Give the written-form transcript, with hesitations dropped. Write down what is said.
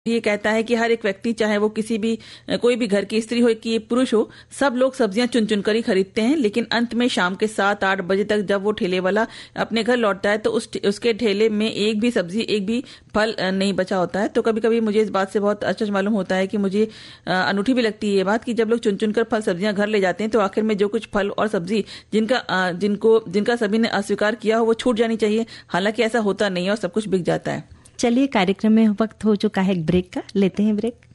ये कहता है कि हर एक व्यक्ति, चाहे वो किसी भी कोई भी घर की स्त्री हो कि पुरुष हो, सब लोग सब्जियां चुन चुन कर ही खरीदते हैं, लेकिन अंत में शाम के 7-8 बजे तक जब वो ठेले वाला अपने घर लौटता है तो उसके ठेले में एक भी सब्जी, एक भी फल नहीं बचा होता है। तो कभी कभी मुझे इस बात से बहुत आश्चर्य मालूम होता है कि मुझे अनूठी भी लगती है ये बात कि जब लोग चुन चुन कर फल सब्जियां घर ले जाते हैं तो आखिर में जो कुछ फल और सब्जी जिनका सभी ने अस्वीकार किया हो वो छूट जानी चाहिए। हालांकि ऐसा होता नहीं है और सब कुछ बिक जाता है। चलिए, कार्यक्रम में वक्त हो चुका है एक ब्रेक का, लेते हैं ब्रेक।